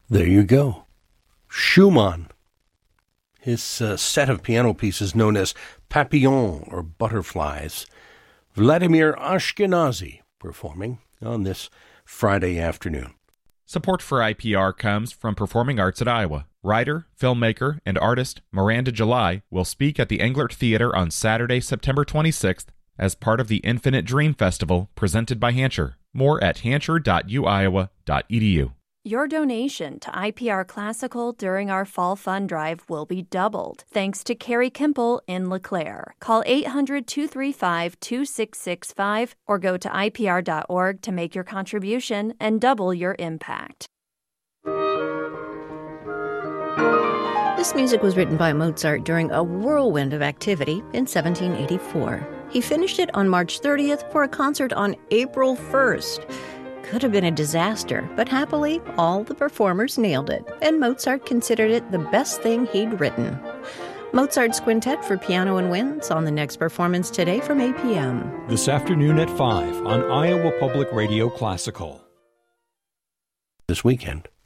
There you go. Schumann. His set of piano pieces known as Papillons or Butterflies. Vladimir Ashkenazy performing on this Friday afternoon. Support for IPR comes from Performing Arts at Iowa. Writer, filmmaker, and artist Miranda July will speak at the Englert Theater on Saturday, September 26th as part of the Infinite Dream Festival presented by Hancher. More at hancher.uiowa.edu. Your donation to IPR Classical during our Fall Fund Drive will be doubled, thanks to Carrie Kimple in LeClaire. Call 800-235-2665 or go to IPR.org to make your contribution and double your impact. This music was written by Mozart during a whirlwind of activity in 1784. He finished it on March 30th for a concert on April 1st. Could have been a disaster, but happily, all the performers nailed it, and Mozart considered it the best thing he'd written. Mozart's Quintet for Piano and Winds on the next performance today from 8 p.m. This afternoon at 5 on Iowa Public Radio Classical. This weekend.